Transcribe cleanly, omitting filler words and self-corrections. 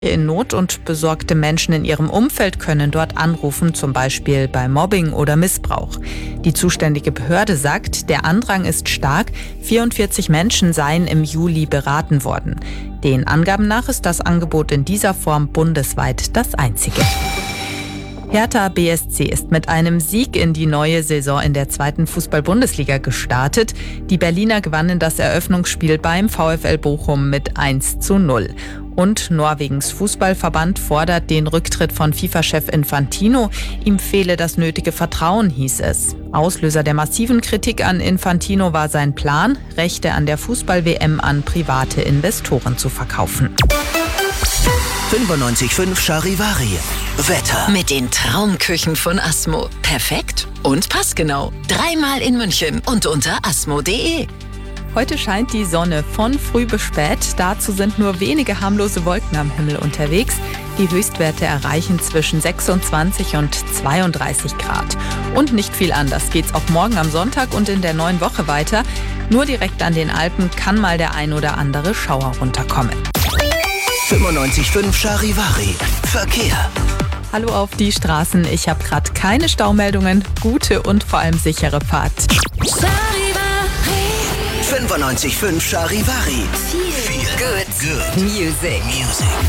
in Not und besorgte Menschen in ihrem Umfeld können dort anrufen, zum Beispiel bei Mobbing oder Missbrauch. Die zuständige Behörde sagt, der Andrang ist stark, 44 Menschen seien im Juli beraten worden. Den Angaben nach ist das Angebot in dieser Form bundesweit das einzige. Hertha BSC ist mit einem Sieg in die neue Saison in der 2. Fußball-Bundesliga gestartet. Die Berliner gewannen das Eröffnungsspiel beim VfL Bochum mit 1:0. Und Norwegens Fußballverband fordert den Rücktritt von FIFA-Chef Infantino. Ihm fehle das nötige Vertrauen, hieß es. Auslöser der massiven Kritik an Infantino war sein Plan, Rechte an der Fußball-WM an private Investoren zu verkaufen. 95.5 Charivari. Wetter. Mit den Traumküchen von Asmo. Perfekt und passgenau. 3-mal in München und unter asmo.de. Heute scheint die Sonne von früh bis spät. Dazu sind nur wenige harmlose Wolken am Himmel unterwegs. Die Höchstwerte erreichen zwischen 26 und 32 Grad. Und nicht viel anders geht's auch morgen am Sonntag und in der neuen Woche weiter. Nur direkt an den Alpen kann mal der ein oder andere Schauer runterkommen. 95.5 Charivari. Verkehr. Hallo auf die Straßen. Ich habe gerade keine Staumeldungen. Gute und vor allem sichere Fahrt. 95.5 Charivari. Feel good. Good. Music.